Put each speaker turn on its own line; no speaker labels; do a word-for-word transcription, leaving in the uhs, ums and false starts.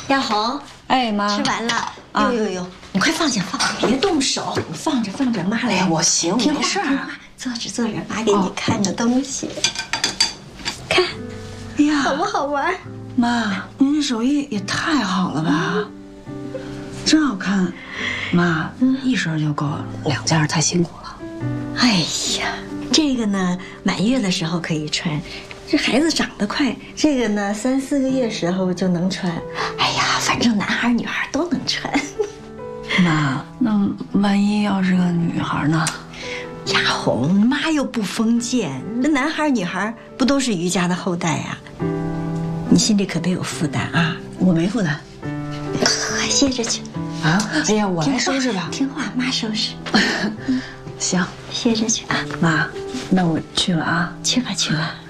亚红，
哎妈，
吃完了。呦呦呦，你快放下，放下，别动手，你放着放着，妈来。
哎，我行，
听话
没事
听话，坐着坐着，妈给你看个东西。看，
哎呀，
好不好玩？
妈，您这手艺也太好了吧，真好看。妈，一身就够了，两件太辛苦了。
哎呀，这个呢，满月的时候可以穿。这孩子长得快，这个呢，三四个月时候就能穿。哎呀，反正男孩女孩都能穿。
妈，那万一要是个女孩呢？
亚红，妈又不封建，那男孩女孩不都是余家的后代呀？你心里可别有负担啊！
我没负担。
歇着去。
啊？哎呀，我来收拾吧。
听话，妈收拾。
行，
歇着去啊。
妈，那我去了啊。
去吧，去吧。